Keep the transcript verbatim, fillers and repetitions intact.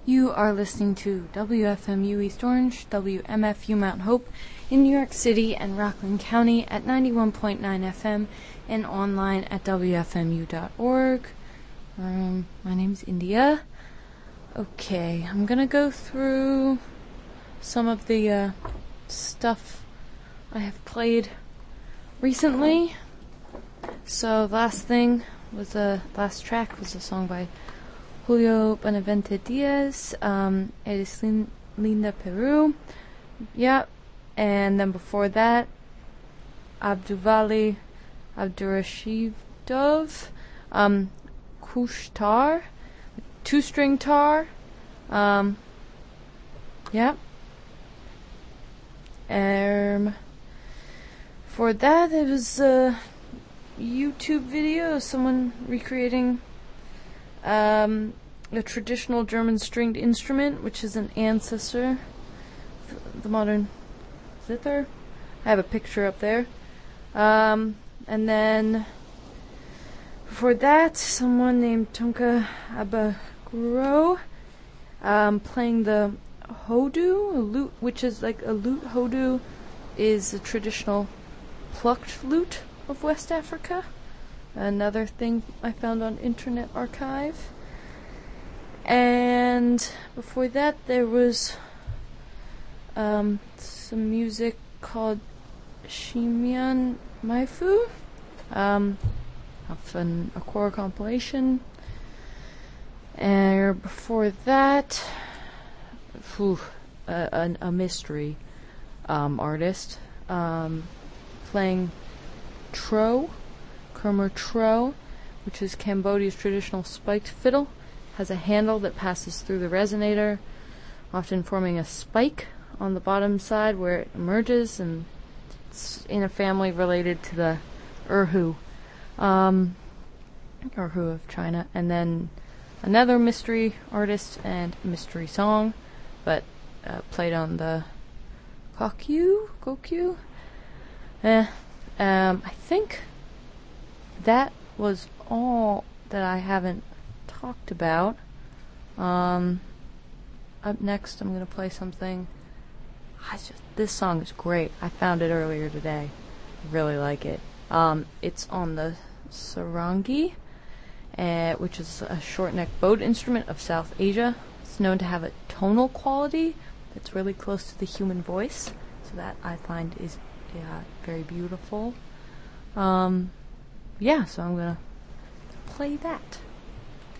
You are listening to W F M U East Orange, W M F U Mount Hope in New York City and Rockland County at ninety-one point nine F M and online at W F M U dot org. Um, my name's India. Okay, I'm gonna go through some of the uh, stuff I have played recently. So, last thing was a last track was a song by Julio Benavente Diaz, um, Eres Linda Peru, yeah, and then before that, Abduvali Abdurashidov, um, Kush Tar, two-string tar, um, yeah, um, for that it was a YouTube video of someone recreating Um, a traditional German stringed instrument, which is an ancestor of the modern zither. I have a picture up there. Um, and then before that, someone named Tonka Abaguro, um, playing the hodu, a lute, which is like a lute. Hodu is a traditional plucked lute of West Africa. Another thing I found on Internet Archive. And before that, there was um, some music called Shimian Maifu, um, of an Akora compilation. And before that, whew, a, a, a mystery um, artist um, playing Tro. Khmer Tro, which is Cambodia's traditional spiked fiddle, has a handle that passes through the resonator, often forming a spike on the bottom side where it emerges, and it's in a family related to the Erhu, um, Erhu of China. And then another mystery artist and mystery song, but uh, played on the Kokyu, Kokyu. Eh, um, I think that was all that I haven't talked about. Um, up next, I'm going to play something. I just, this song is great. I found it earlier today. I really like it. Um, it's on the sarangi, uh, which is a short-neck bowed instrument of South Asia. It's known to have a tonal quality that's really close to the human voice, so that I find is yeah, very beautiful. Um... Yeah, so I'm gonna play that.